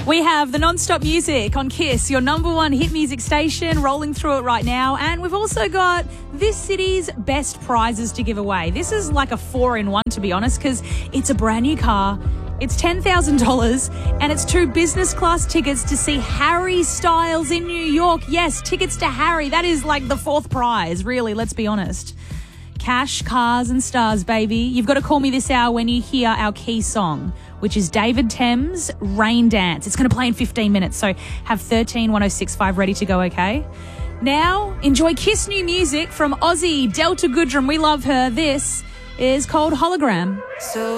We have the non-stop music on KISS, your number one hit music station, rolling through it right now. And we've also got this city's best prizes to give away. This is like a 4-in-1, to be honest, because it's a brand new car. It's $10,000 and it's 2 business class tickets to see Harry Styles in New York. Yes, tickets to Harry. That is like the 4th prize, really, let's be honest. Cash, cars and stars, baby. You've got to call me this hour when you hear our key song, which is David Thames' Rain Dance. It's going to play in 15 minutes, so have 131065 ready to go, okay? Now, enjoy KISS new music from Aussie Delta Goodrum. We love her. This is called Hologram.